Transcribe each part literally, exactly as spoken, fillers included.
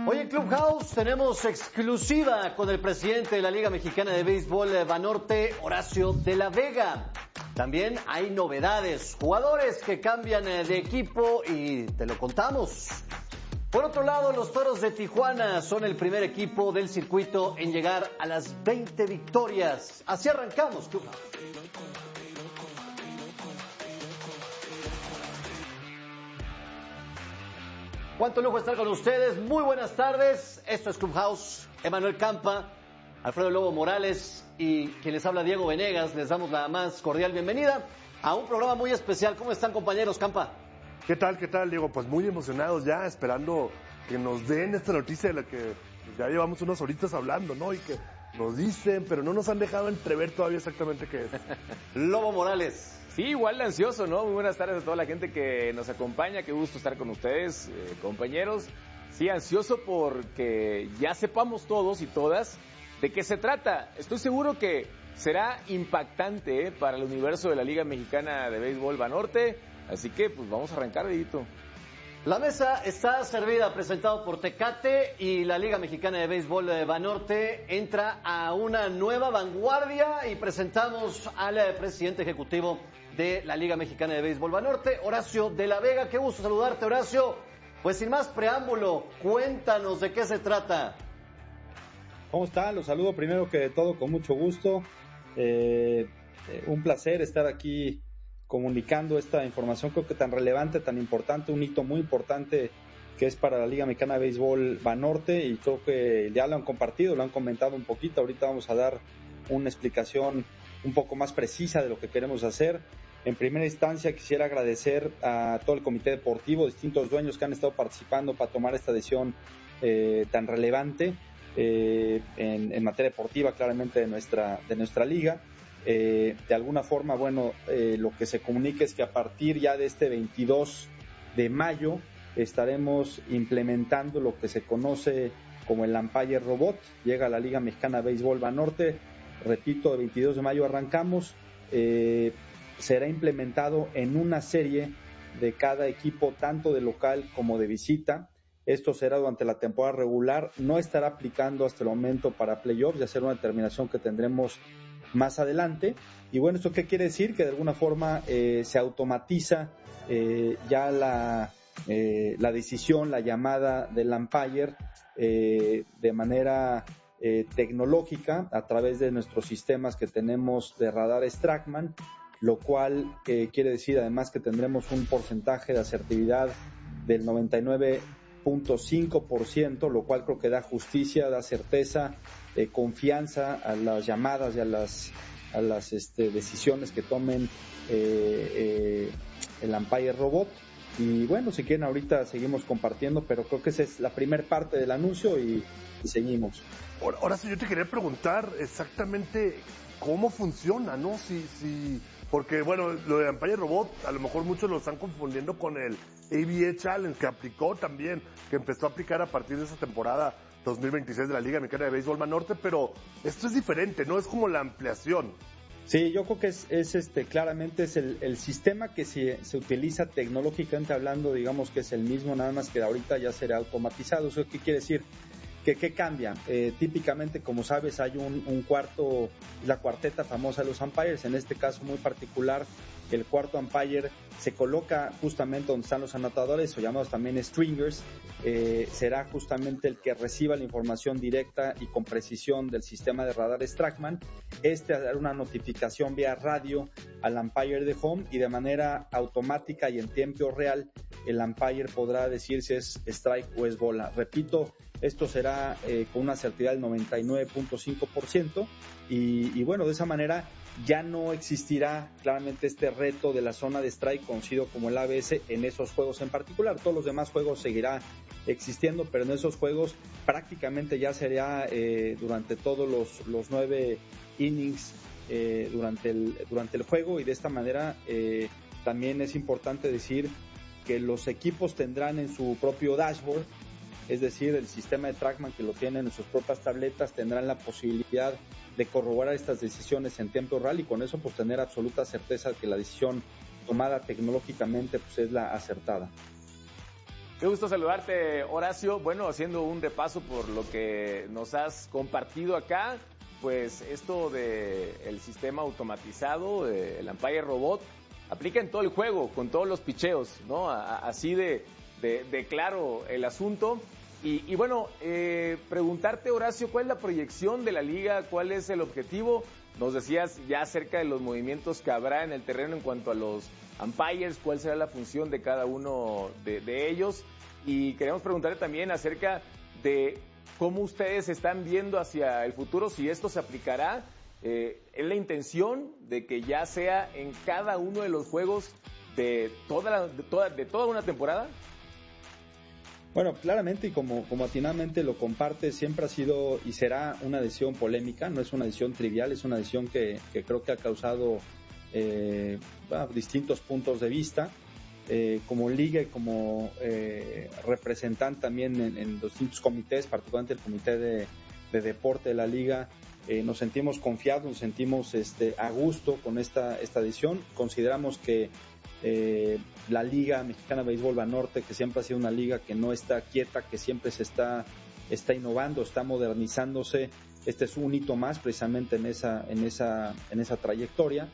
Hoy en Clubhouse tenemos exclusiva con el presidente de la Liga Mexicana de Béisbol Banorte, Horacio de la Vega. También hay novedades, jugadores que cambian de equipo y te lo contamos. Por otro lado, los Toros de Tijuana son el primer equipo del circuito en llegar a las veinte victorias. Así arrancamos, Clubhouse. Cuánto lujo estar con ustedes. Muy buenas tardes. Esto es Clubhouse. Emanuel Campa, Alfredo Lobo Morales y quien les habla, Diego Venegas. Les damos la más cordial bienvenida a un programa muy especial. ¿Cómo están, compañeros? Campa. ¿Qué tal, qué tal, Diego? Pues muy emocionados ya, esperando que nos den esta noticia de la que ya llevamos unas horitas hablando, ¿no? Y que nos dicen, pero no nos han dejado entrever todavía exactamente qué es. Lobo Morales. Sí, igual de ansioso, ¿no? Muy buenas tardes a toda la gente que nos acompaña. Qué gusto estar con ustedes, eh, compañeros. Sí, ansioso porque ya sepamos todos y todas de qué se trata. Estoy seguro que será impactante, ¿eh?, para el universo de la Liga Mexicana de Béisbol Banorte. Así que, pues, vamos a arrancar, Edito. La mesa está servida, presentado por Tecate, y la Liga Mexicana de Béisbol de Banorte entra a una nueva vanguardia y presentamos al presidente ejecutivo de la Liga Mexicana de Béisbol Banorte, Horacio de la Vega. Qué gusto saludarte, Horacio. Pues sin más preámbulo, cuéntanos de qué se trata. ¿Cómo está? Los saludo primero que todo con mucho gusto. Eh, eh, un placer estar aquí comunicando esta información, creo que tan relevante, tan importante, un hito muy importante que es para la Liga Mexicana de Béisbol Banorte, y creo que ya lo han compartido, lo han comentado un poquito. Ahorita vamos a dar una explicación un poco más precisa de lo que queremos hacer. En primera instancia quisiera agradecer a todo el comité deportivo, distintos dueños que han estado participando para tomar esta decisión eh, tan relevante eh, en, en materia deportiva, claramente de nuestra, de nuestra liga. Eh, de alguna forma, bueno, eh, lo que se comunica es que a partir ya de este veintidós de mayo estaremos implementando lo que se conoce como el Umpire Robot. Llega a la Liga Mexicana de Béisbol Banorte, repito, el veintidós de mayo arrancamos. Eh, será implementado en una serie de cada equipo, tanto de local como de visita. Esto será durante la temporada regular, no estará aplicando hasta el momento para playoffs, ya será una determinación que tendremos más adelante. Y bueno, ¿esto qué quiere decir? Que de alguna forma eh, se automatiza eh, ya la, eh, la decisión, la llamada del umpire eh, de manera eh, tecnológica a través de nuestros sistemas que tenemos de radares TrackMan, lo cual eh, quiere decir además que tendremos un porcentaje de asertividad del noventa y nueve punto cinco por ciento, lo cual creo que da justicia, da certeza, eh, confianza a las llamadas y a las, a las este, decisiones que tomen eh, eh, el Umpire Robot. Y bueno, si quieren ahorita seguimos compartiendo, pero creo que esa es la primera parte del anuncio y, y seguimos. Ahora, ahora sí, yo te quería preguntar exactamente cómo funciona, ¿no? Si, si, porque bueno, lo de Umpire Robot, a lo mejor muchos lo están confundiendo con el A B A Challenge, que aplicó también, que empezó a aplicar a partir de esa temporada dos mil veintiséis de la Liga Mexicana de Béisbol Banorte, pero esto es diferente, ¿no? Es como la ampliación. Sí, yo creo que es, es este claramente es el, el sistema que se, se utiliza tecnológicamente hablando, digamos que es el mismo, nada más que ahorita ya será automatizado. ¿Eso qué quiere decir? ¿Qué, qué cambia? Eh, típicamente, como sabes, hay un, un cuarto, la cuarteta famosa de los umpires. En este caso muy particular, el cuarto umpire se coloca justamente donde están los anotadores, o llamados también stringers. Eh, será justamente el que reciba la información directa y con precisión del sistema de radares TrackMan. Este hará una notificación vía radio al umpire de home, y de manera automática y en tiempo real el umpire podrá decir si es strike o es bola. Repito, esto será eh, con una asertividad del noventa y nueve punto cinco por ciento, y, y bueno, de esa manera ya no existirá claramente este reto de la zona de strike conocido como el A B S en esos juegos en particular. Todos los demás juegos seguirá existiendo, pero en esos juegos prácticamente ya sería eh, durante todos los, los nueve innings eh, durante, el, durante el juego, y de esta manera eh, también es importante decir que los equipos tendrán en su propio dashboard, es decir, el sistema de TrackMan que lo tienen en sus propias tabletas, tendrán la posibilidad de corroborar estas decisiones en tiempo real, y con eso pues tener absoluta certeza de que la decisión tomada tecnológicamente pues es la acertada. Qué gusto saludarte, Horacio. Bueno, haciendo un repaso por lo que nos has compartido acá, pues esto de el sistema automatizado, el Umpire Robot, aplica en todo el juego, con todos los picheos, ¿no? A, así de, de, de claro el asunto. Y, y bueno, eh, preguntarte, Horacio, ¿cuál es la proyección de la liga? ¿Cuál es el objetivo? Nos decías ya acerca de los movimientos que habrá en el terreno en cuanto a los umpires, cuál será la función de cada uno de, de ellos. Y queremos preguntarle también acerca de cómo ustedes están viendo hacia el futuro, si esto se aplicará. Eh, ¿Es la intención de que ya sea en cada uno de los juegos de toda, la, de toda, de toda una temporada? Bueno, claramente y como, como atinadamente lo comparte, siempre ha sido y será una decisión polémica, no es una decisión trivial, es una decisión que, que creo que ha causado eh, bueno, distintos puntos de vista. Eh, como liga y como eh, representante también en, en los distintos comités, particularmente el comité de, de deporte de la liga, eh, nos sentimos confiados, nos sentimos este, a gusto con esta, esta decisión. Consideramos que eh, la Liga Mexicana de Béisbol Banorte, que siempre ha sido una liga que no está quieta, que siempre se está, está innovando, está modernizándose, este es un hito más precisamente en esa, en esa, en esa trayectoria.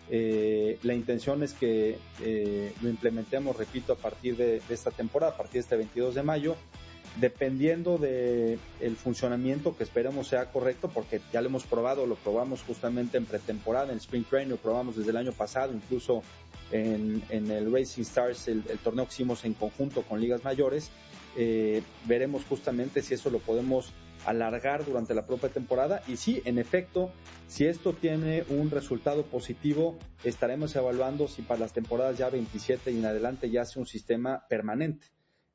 Eh, la intención es que eh, lo implementemos, repito, a partir de, de esta temporada, a partir de este veintidós de mayo, dependiendo de el funcionamiento que esperemos sea correcto, porque ya lo hemos probado, lo probamos justamente en pretemporada, en Spring Training, lo probamos desde el año pasado, incluso en, en el Racing Stars, el, el torneo que hicimos en conjunto con ligas mayores. Eh, veremos justamente si eso lo podemos alargar durante la propia temporada, y sí, en efecto, si esto tiene un resultado positivo, estaremos evaluando si para las temporadas ya veintisiete y en adelante ya sea un sistema permanente.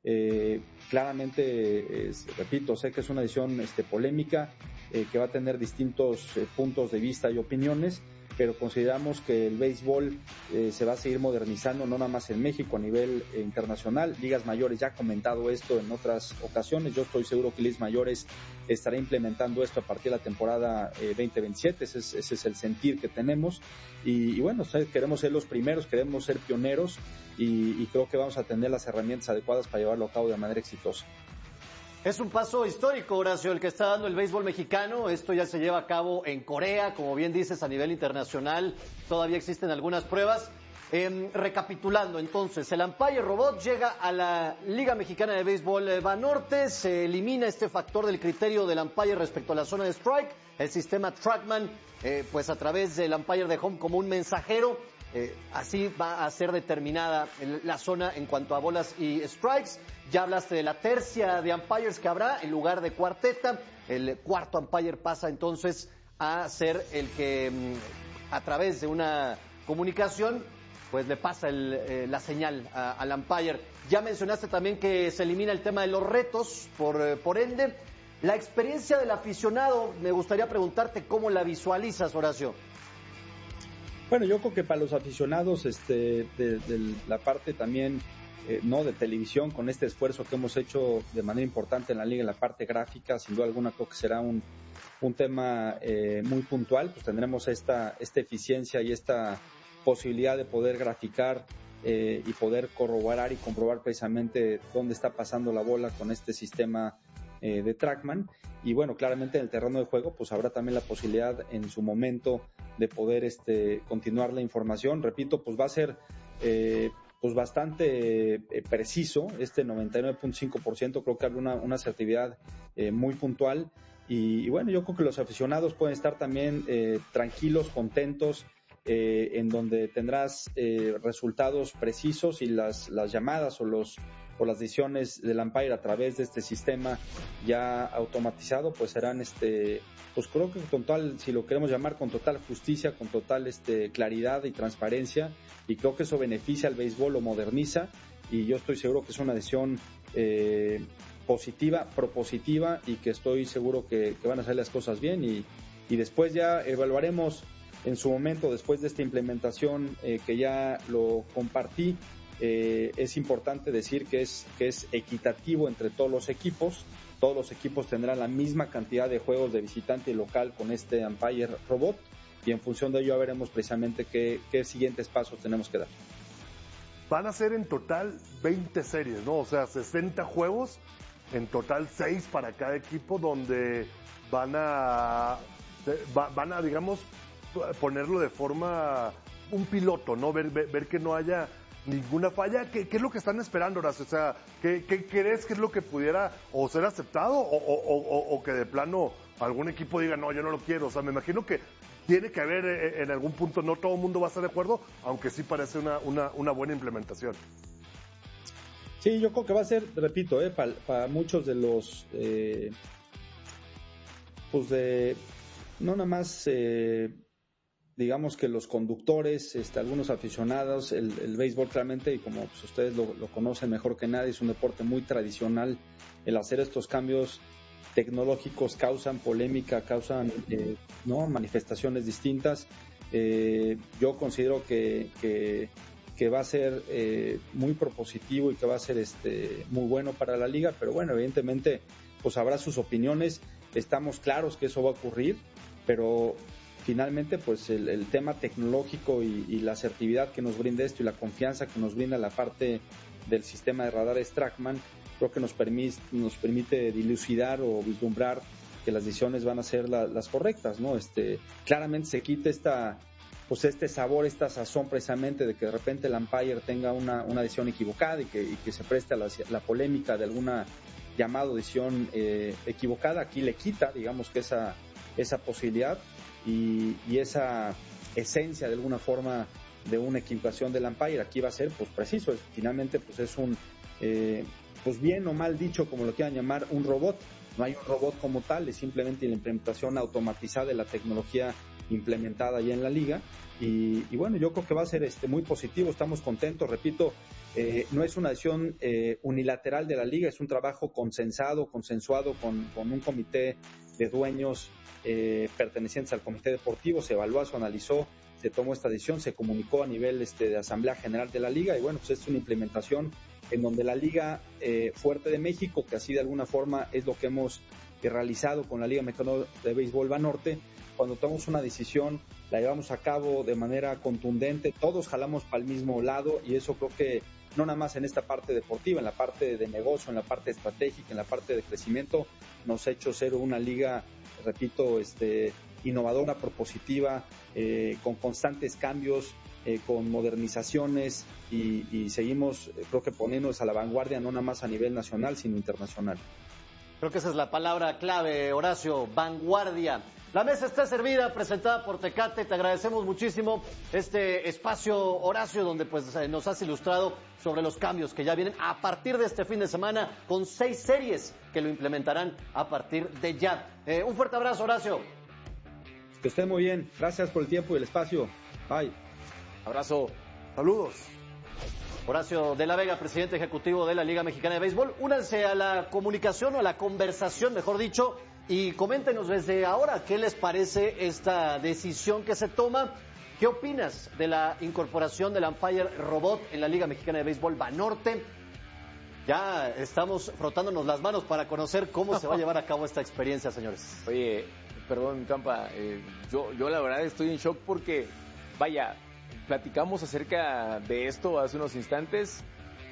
Eh, claramente, es, repito, sé que es una decisión este, polémica, eh, que va a tener distintos eh, puntos de vista y opiniones, pero consideramos que el béisbol eh, se va a seguir modernizando, no nada más en México, a nivel eh, internacional. Ligas Mayores ya ha comentado esto en otras ocasiones. Yo estoy seguro que Ligas Mayores estará implementando esto a partir de la temporada eh, veinte veintisiete. Ese es, ese es el sentir que tenemos. Y, y bueno, queremos ser los primeros, queremos ser pioneros y, y creo que vamos a tener las herramientas adecuadas para llevarlo a cabo de manera exitosa. Es un paso histórico, Horacio, el que está dando el béisbol mexicano. Esto ya se lleva a cabo en Corea, como bien dices, a nivel internacional. Todavía existen algunas pruebas. Eh, recapitulando, entonces, el Umpire Robot llega a la Liga Mexicana de Béisbol Banorte. Se elimina este factor del criterio del umpire respecto a la zona de strike. El sistema Trackman, eh, pues a través del umpire de home como un mensajero. Eh, así va a ser determinada la zona en cuanto a bolas y strikes. Ya hablaste de la tercia de umpires que habrá en lugar de cuarteta. El cuarto umpire pasa entonces a ser el que a través de una comunicación pues le pasa el, eh, la señal a, al umpire. Ya mencionaste también que se elimina el tema de los retos, por, eh, por ende. La experiencia del aficionado, me gustaría preguntarte cómo la visualizas, Horacio. Bueno, yo creo que para los aficionados, este, de, de la parte también, eh, no de televisión, con este esfuerzo que hemos hecho de manera importante en la liga, en la parte gráfica, sin duda alguna creo que será un, un tema eh, muy puntual, pues tendremos esta, esta eficiencia y esta posibilidad de poder graficar eh, y poder corroborar y comprobar precisamente dónde está pasando la bola con este sistema eh, de Trackman. Y bueno, claramente en el terreno de juego pues habrá también la posibilidad en su momento de poder este continuar la información. Repito, pues va a ser eh, pues bastante eh, preciso, este noventa y nueve punto cinco por ciento, creo que habrá una, una asertividad eh, muy puntual. Y, y bueno, yo creo que los aficionados pueden estar también eh, tranquilos, contentos, eh, en donde tendrás eh, resultados precisos y las, las llamadas o los o las decisiones del umpire a través de este sistema ya automatizado, pues serán, este, pues creo que con total, si lo queremos llamar, con total justicia, con total este, claridad y transparencia, y creo que eso beneficia al béisbol, lo moderniza, y yo estoy seguro que es una decisión eh, positiva, propositiva, y que estoy seguro que, que van a salir las cosas bien, y, y después ya evaluaremos en su momento, después de esta implementación eh, que ya lo compartí. Eh, es importante decir que es, que es equitativo entre todos los equipos. Todos los equipos tendrán la misma cantidad de juegos de visitante y local con este Umpire Robot, y en función de ello ya veremos precisamente qué, qué siguientes pasos tenemos que dar. van a ser en total veinte series, ¿no? O sea, sesenta juegos, en total seis para cada equipo, donde van a, van a, digamos, ponerlo de forma, un piloto, ¿no? Ver, ver, ver que no haya ninguna falla. ¿Qué, qué es lo que están esperando, Horacio? O sea, ¿qué, qué crees que es lo que pudiera o ser aceptado o, o, o, o que de plano algún equipo diga, no, yo no lo quiero? O sea, me imagino que tiene que haber eh, en algún punto, no todo el mundo va a estar de acuerdo, aunque sí parece una, una, una buena implementación. Sí, yo creo que va a ser, repito, eh, para pa muchos de los, eh, pues de, no nada más, eh, digamos que los conductores, este, algunos aficionados, el, el béisbol claramente, y como pues, ustedes lo, lo conocen mejor que nadie, es un deporte muy tradicional. El hacer estos cambios tecnológicos causan polémica, causan eh, no manifestaciones distintas. Eh, yo considero que, que, que va a ser eh, muy propositivo y que va a ser este muy bueno para la liga, pero bueno, evidentemente pues habrá sus opiniones. Estamos claros que eso va a ocurrir, pero finalmente pues el, el tema tecnológico y, y la asertividad que nos brinda esto y la confianza que nos brinda la parte del sistema de radares TrackMan, creo que nos permite, nos permite dilucidar o vislumbrar que las decisiones van a ser la, las correctas, ¿no? Este, claramente se quita esta, pues este sabor, esta sazón precisamente de que de repente el umpire tenga una, una decisión equivocada y que, y que se preste a la, la polémica de alguna llamado decisión eh, equivocada. Aquí le quita, digamos que esa, esa posibilidad y, y esa esencia de alguna forma de una equivocación del umpire. Aquí va a ser pues preciso, es, finalmente pues es un eh, pues bien o mal dicho, como lo quieran llamar, un robot. No hay un robot como tal, es simplemente la implementación automatizada de la tecnología implementada ya en la liga. Y, y bueno, yo creo que va a ser este muy positivo, estamos contentos, repito, eh, no es una decisión eh, unilateral de la liga, es un trabajo consensado, consensuado con, con un comité de dueños eh, pertenecientes al comité deportivo, se evaluó, se analizó, se tomó esta decisión, se comunicó a nivel este, de Asamblea General de la liga y bueno, pues es una implementación en donde la Liga eh, Fuerte de México, que así de alguna forma es lo que hemos eh, realizado con la Liga Mexicana de Béisbol Banorte, cuando tomamos una decisión, la llevamos a cabo de manera contundente, todos jalamos para el mismo lado y eso creo que no nada más en esta parte deportiva, en la parte de negocio, en la parte estratégica, en la parte de crecimiento, nos ha hecho ser una liga, repito, este, innovadora, propositiva, eh, con constantes cambios, Eh, con modernizaciones y, y seguimos, eh, creo que poniéndonos a la vanguardia, no nada más a nivel nacional, sino internacional. Creo que esa es la palabra clave, Horacio, vanguardia. La mesa está servida, presentada por Tecate. Te agradecemos muchísimo este espacio, Horacio, donde pues nos has ilustrado sobre los cambios que ya vienen a partir de este fin de semana, con seis series que lo implementarán a partir de ya. Eh, un fuerte abrazo, Horacio. Que estén muy bien. Gracias por el tiempo y el espacio. Bye. Abrazo. Saludos. Horacio de la Vega, presidente ejecutivo de la Liga Mexicana de Béisbol. Únanse a la comunicación o a la conversación, mejor dicho, y coméntenos desde ahora qué les parece esta decisión que se toma. ¿Qué opinas de la incorporación del umpire robot en la Liga Mexicana de Béisbol Banorte? Ya estamos frotándonos las manos para conocer cómo se va a llevar a cabo esta experiencia, señores. Oye, perdón, Campa, eh, yo, yo la verdad estoy en shock porque, vaya, platicamos acerca de esto hace unos instantes,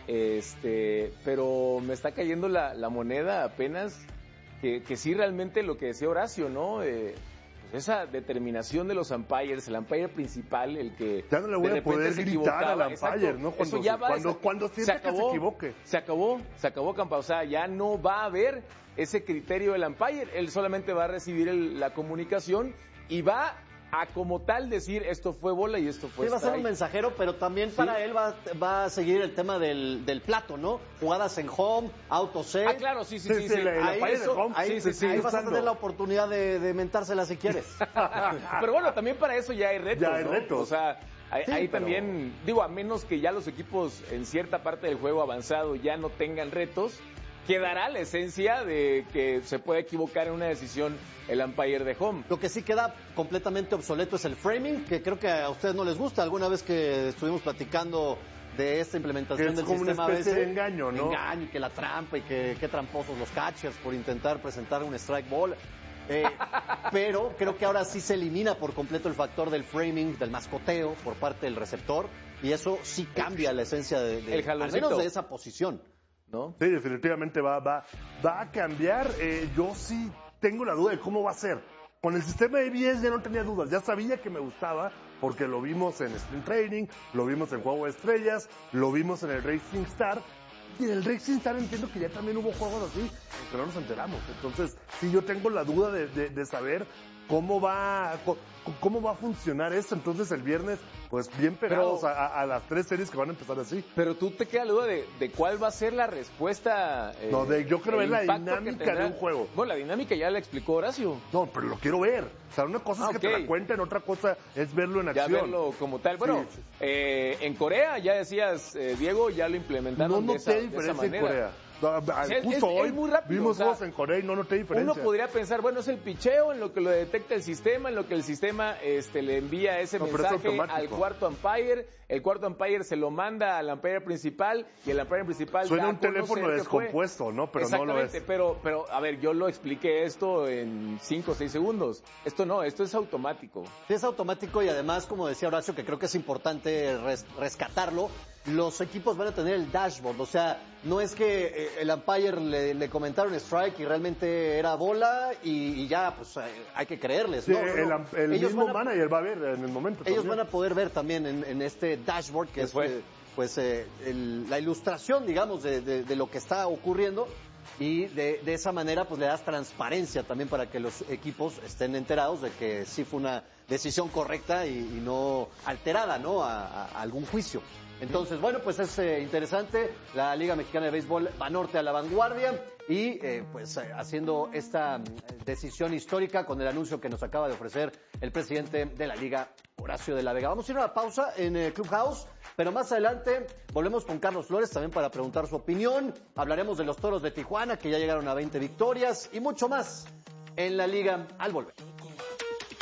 este, pero me está cayendo la, la moneda apenas, que, que sí realmente lo que decía Horacio, ¿no? Eh, pues esa determinación de los umpires, el umpire principal, el que ya no le voy de a poder se gritar al umpire, exacto, ¿no? Cuando, eso ya va, cuando, cuando sienta se acabó, que se equivoque. Se acabó, se acabó, Campa, o sea, ya no va a haber ese criterio del umpire, él solamente va a recibir el, la comunicación y va a como tal decir esto fue bola y esto fue sí, va a ser un strike. mensajero, pero también Sí. para él va, va a seguir el tema del, del plato, ¿no? Jugadas en home, auto set. Ah, claro, sí, sí, Sí, sí. sí, sí. la- Ahí, umpire de eso- home, ahí- sí, sí, sí, ahí vas a usando. tener la oportunidad de, de mentársela si quieres. Pero bueno, también para eso ya hay retos, Ya hay ¿no? retos. O sea, ahí, Sí, ahí pero- también, digo, a menos que ya los equipos en cierta parte del juego avanzado ya no tengan retos, quedará la esencia de que se puede equivocar en una decisión el umpire de home. Lo que sí queda completamente obsoleto es el framing, que creo que a ustedes no les gusta. Alguna vez que estuvimos platicando de esta implementación Que es del como una sistema especie A B C, de engaño, ¿no? Engaño, y que la trampa y que qué tramposos los catchers por intentar presentar un strike ball. Eh, pero creo que ahora sí se elimina por completo el factor del framing, del mascoteo por parte del receptor. y eso sí cambia la esencia de, de El al menos de esa posición, ¿no? Sí, definitivamente va, va, va a cambiar. Eh, yo sí tengo la duda de cómo va a ser. Con el sistema de A B S ya no tenía dudas, ya sabía que me gustaba porque lo vimos en Sprint Training, lo vimos en Juego de Estrellas, lo vimos en el Racing Star. Y en el Racing Star entiendo que ya también hubo juegos así, que no nos enteramos. Entonces, sí, yo tengo la duda de, de, de saber cómo va, cómo va a funcionar esto. Entonces, el viernes, pues bien pegados Pero, a, a las tres series que van a empezar así. Pero tú te queda la duda de, de cuál va a ser la respuesta. Eh, No, de, yo quiero ver la impacto que dinámica tendrá. de un juego. Bueno, la dinámica ya la explicó Horacio. No, pero lo quiero ver. O sea, una cosa Ah, es que ok. te la cuenten, otra cosa es verlo en Ya acción. verlo como tal. Bueno, Sí, sí. eh, en Corea, ya decías, eh, Diego, ya lo implementaron No de noté esa, de esa diferencia en manera. Corea. No, a- sea, es- justo es- hoy es muy rápido, vimos o sea, juegos en Corea y no noté diferencia. Uno podría pensar, bueno, es el picheo en lo que lo detecta el sistema, en lo que el sistema este, le envía ese No, pero es mensaje automático. al cuarto umpire, el cuarto umpire se lo manda al umpire principal y el umpire principal Suena da a un teléfono conocer que fue. descompuesto, ¿no? Pero no lo Exactamente, es. pero, pero, a ver, yo lo expliqué esto en cinco o seis segundos. Esto no, esto es automático. Sí, es automático y además, como decía Horacio, que creo que es importante res- rescatarlo, los equipos van a tener el dashboard, o sea, no es que eh, el umpire le, le comentaron strike y realmente era bola y, y ya, pues eh, hay que creerles, Sí, ¿no? No, el, no. el Ellos mismo van a- manager va a ver en el momento. Ellos también. van a poder ver también en, en este dashboard, que es fue? eh, pues eh, el- la ilustración, digamos, de, de- de lo que está ocurriendo y de, de esa manera pues le das transparencia también para que los equipos estén enterados de que sí fue una decisión correcta y, y no alterada, ¿no? A, a- a algún juicio. Entonces, bueno, pues es eh, interesante. La Liga Mexicana de Béisbol va norte a la vanguardia y eh, pues eh, haciendo esta mm, decisión histórica con el anuncio que nos acaba de ofrecer el presidente de la Liga, Horacio de la Vega. Vamos a ir a una pausa en el Clubhouse, pero más adelante volvemos con Carlos Flores también para preguntar su opinión. Hablaremos de los Toros de Tijuana que ya llegaron a veinte victorias y mucho más en la Liga al volver.